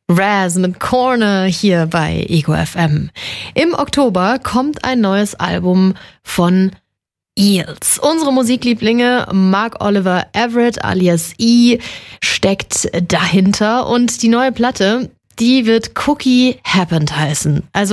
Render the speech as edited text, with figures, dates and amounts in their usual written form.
Raz mit Corner hier bei Ego FM. Im Oktober kommt ein neues Album von Eels. Unsere Musiklieblinge Mark Oliver Everett alias E steckt dahinter und die neue Platte, die wird Cookie Happened heißen. Also